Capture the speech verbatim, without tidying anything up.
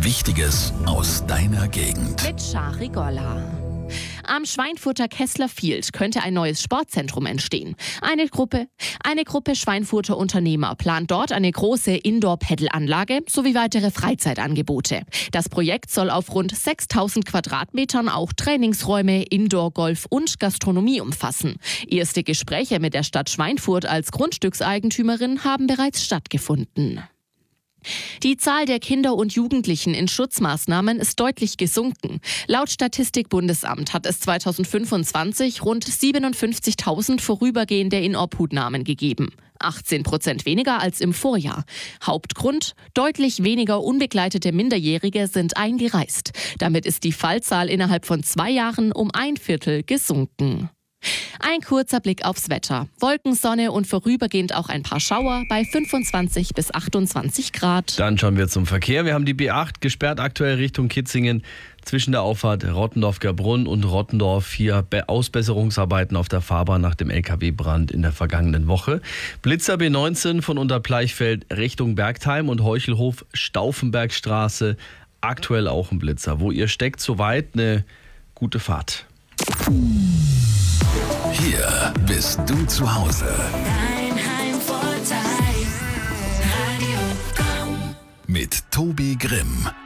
Wichtiges aus deiner Gegend. Mit Shari Golla. Am Schweinfurter Kessler Field könnte ein neues Sportzentrum entstehen. Eine Gruppe, eine Gruppe Schweinfurter Unternehmer plant dort eine große Indoor-Pedal-Anlage sowie weitere Freizeitangebote. Das Projekt soll auf rund sechstausend Quadratmetern auch Trainingsräume, Indoor-Golf und Gastronomie umfassen. Erste Gespräche mit der Stadt Schweinfurt als Grundstückseigentümerin haben bereits stattgefunden. Die Zahl der Kinder und Jugendlichen in Schutzmaßnahmen ist deutlich gesunken. Laut Statistik-Bundesamt hat es zweitausendfünfundzwanzig rund siebenundfünfzigtausend vorübergehende Inobhutnahmen gegeben. achtzehn Prozent weniger als im Vorjahr. Hauptgrund: deutlich weniger unbegleitete Minderjährige sind eingereist. Damit ist die Fallzahl innerhalb von zwei Jahren um ein Viertel gesunken. Ein kurzer Blick aufs Wetter. Wolken, Sonne und vorübergehend auch ein paar Schauer bei fünfundzwanzig bis achtundzwanzig Grad. Dann schauen wir zum Verkehr. Wir haben die B acht gesperrt aktuell Richtung Kitzingen. Zwischen der Auffahrt Rottendorf-Gerbrunn und Rottendorf hier Ausbesserungsarbeiten auf der Fahrbahn nach dem L K W-Brand in der vergangenen Woche. Blitzer B neunzehn von Unterbleichfeld Richtung Bergheim und Heuchelhof Stauffenbergstraße. Aktuell auch ein Blitzer. Wo ihr steckt, soweit eine gute Fahrt. Hier bist du zu Hause. Dein Heimvorteil. Radio Komm. Mit Tobi Grimm.